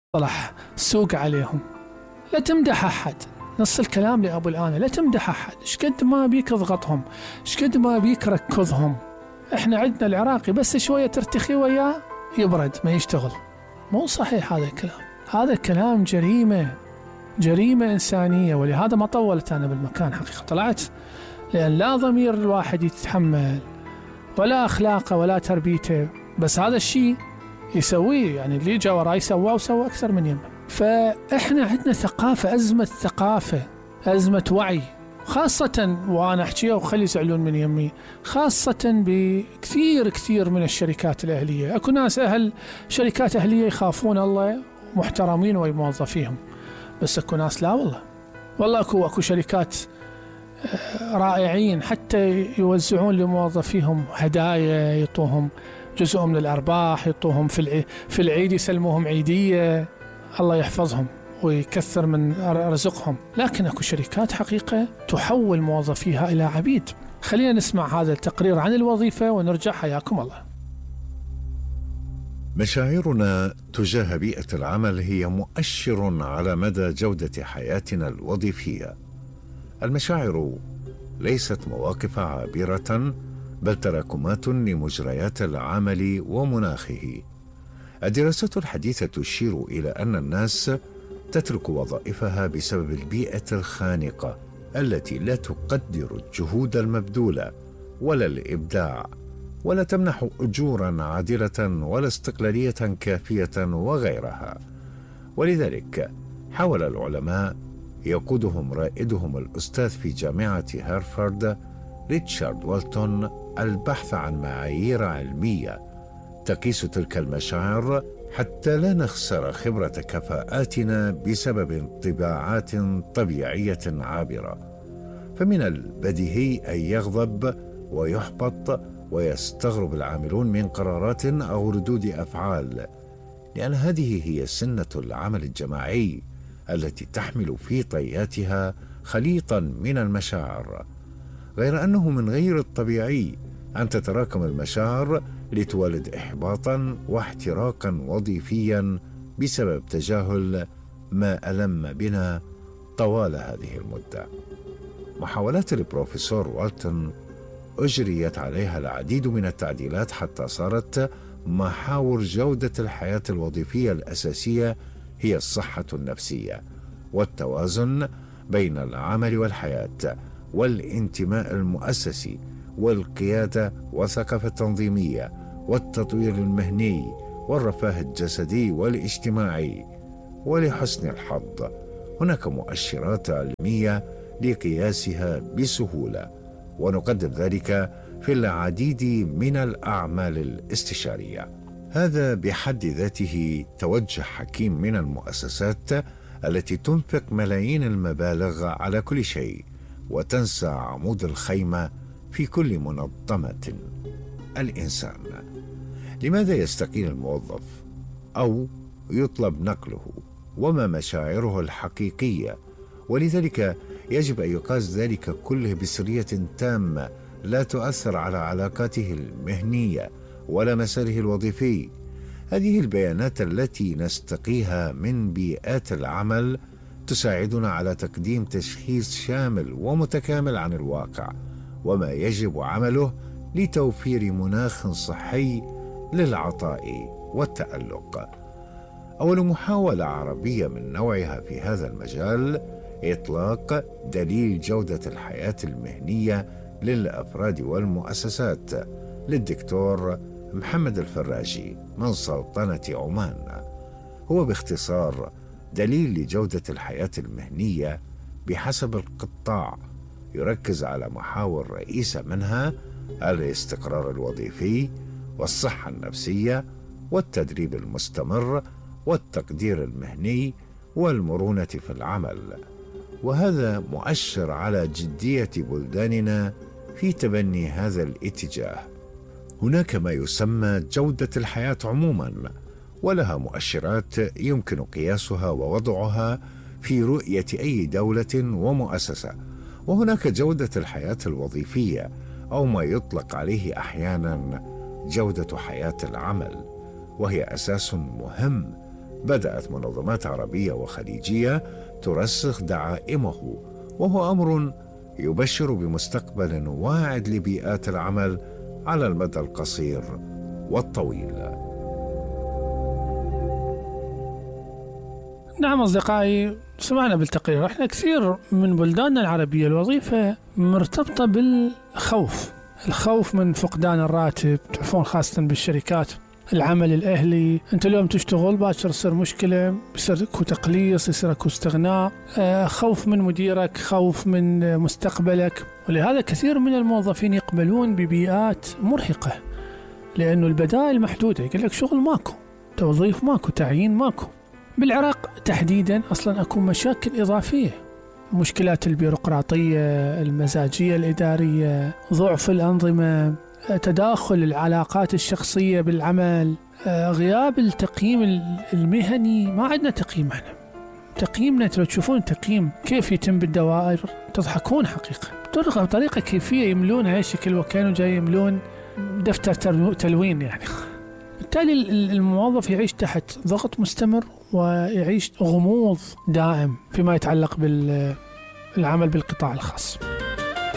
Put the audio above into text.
صلح سوق عليهم. لا تمدح أحد، نص الكلام لأبو الآن، لا تمدح أحد، شقد ما بيك اضغطهم، شقد ما بيك ركضهم. احنا عندنا العراقي بس شوية ترتخي وياه يبرد ما يشتغل. مو صحيح هذا الكلام، هذا الكلام جريمة إنسانية. ولهذا ما طولت أنا بالمكان حقيقة، طلعت لأن لا ضمير الواحد يتحمل ولا أخلاقه ولا تربيته، بس هذا الشيء يسويه، يعني اللي جا وراه يسواه وسوى أكثر من يمه. فإحنا عندنا ثقافة، أزمة ثقافة، أزمة وعي، خاصة وأنا أحكيها وخلي يزعلون من يمي، خاصة بكثير من الشركات الأهلية. أكو ناس أهل شركات أهلية يخافون الله محترمين وموظفيهم، بس أكو ناس لا والله أكو شركات رائعين حتى يوزعون لموظفيهم هدايا، يعطوهم جزء من الأرباح، يعطوهم في العيد يسلموهم عيدية، الله يحفظهم ويكثر من رزقهم. لكن أكو شركات حقيقة تحول موظفيها إلى عبيد. خلينا نسمع هذا التقرير عن الوظيفة ونرجع. حياكم الله. مشاعرنا تجاه بيئة العمل هي مؤشر على مدى جودة حياتنا الوظيفية. المشاعر ليست مواقف عابرة، بل تراكمات لمجريات العمل ومناخه. الدراسات الحديثة تشير إلى أن الناس تترك وظائفها بسبب البيئة الخانقة التي لا تقدر الجهود المبذولة ولا الإبداع، ولا تمنح أجورا عادلة ولا استقلالية كافية وغيرها. ولذلك حاول العلماء يقودهم رائدهم الأستاذ في جامعة هارفارد ريتشارد والتون البحث عن معايير علمية تقيس تلك المشاعر حتى لا نخسر خبرة كفاءاتنا بسبب انطباعات طبيعية عابرة. فمن البديهي أن يغضب ويحبط ويستغرب العاملون من قرارات أو ردود أفعال، لأن هذه هي سنة العمل الجماعي التي تحمل في طياتها خليطا من المشاعر. غير أنه من غير الطبيعي أن تتراكم المشاعر لتولد إحباطا واحتراقا وظيفيا بسبب تجاهل ما ألم بنا طوال هذه المدة. محاولات البروفيسور والتون أجريت عليها العديد من التعديلات حتى صارت محاور جودة الحياة الوظيفية الأساسية هي الصحة النفسية والتوازن بين العمل والحياة والانتماء المؤسسي والقيادة والثقافة التنظيمية والتطوير المهني والرفاه الجسدي والاجتماعي. ولحسن الحظ هناك مؤشرات علمية لقياسها بسهولة، ونقدم ذلك في العديد من الأعمال الاستشارية. هذا بحد ذاته توجه حكيم من المؤسسات التي تنفق ملايين المبالغ على كل شيء وتنسى عمود الخيمة في كل منظمة: الإنسان. لماذا يستقيل الموظف أو يطلب نقله؟ وما مشاعره الحقيقية؟ ولذلك يجب أن يقاس ذلك كله بسرية تامة لا تؤثر على علاقاته المهنية ولا مساره الوظيفي. هذه البيانات التي نستقيها من بيئات العمل تساعدنا على تقديم تشخيص شامل ومتكامل عن الواقع وما يجب عمله لتوفير مناخ صحي للعطاء والتألق. أول محاولة عربية من نوعها في هذا المجال إطلاق دليل جودة الحياة المهنية للأفراد والمؤسسات للدكتور محمد الفراجي من سلطنة عمان. هو باختصار دليل لجودة الحياة المهنية بحسب القطاع، يركز على محاور رئيسة منها الاستقرار الوظيفي والصحة النفسية والتدريب المستمر والتقدير المهني والمرونة في العمل. وهذا مؤشر على جدية بلداننا في تبني هذا الاتجاه. هناك ما يسمى جودة الحياة عموما، ولها مؤشرات يمكن قياسها ووضعها في رؤية أي دولة ومؤسسة. وهناك جودة الحياة الوظيفية أو ما يطلق عليه أحيانا جودة حياة العمل، وهي أساس مهم بدأت منظمات عربية وخليجية ترسخ دعائمه، وهو أمر يبشر بمستقبل واعد لبيئات العمل على المدى القصير والطويل. نعم أصدقائي، سمعنا بالتقرير احنا كثير من بلداننا العربية الوظيفة مرتبطة بالخوف، الخوف من فقدان الراتب، تعرفون خاصة بالشركات العمل الأهلي، أنت اليوم تشتغل باكر يصير مشكلة، يصير اكو تقليص، يصير اكو استغناء، خوف من مديرك، خوف من مستقبلك. ولهذا كثير من الموظفين يقبلون ببيئات مرهقة لأنه البدائل محدودة، يقول لك شغل ماكو، توظيف ماكو، تعيين ماكو. بالعراق تحديدا أصلا أكو مشاكل إضافية، مشكلات البيروقراطية، المزاجية الإدارية، ضعف الأنظمة، تداخل العلاقات الشخصية بالعمل، غياب التقييم المهني. ما عندنا تقييم، احنا تقييمنا لو تشوفون تقييم كيف يتم بالدوائر تضحكون حقيقة، بطريقة كيفية يملونها اي شكل وكانوا جاي يملون دفتر تلوين يعني. بالتالي الموظف يعيش تحت ضغط مستمر ويعيش غموض دائم فيما يتعلق بالعمل بالقطاع الخاص.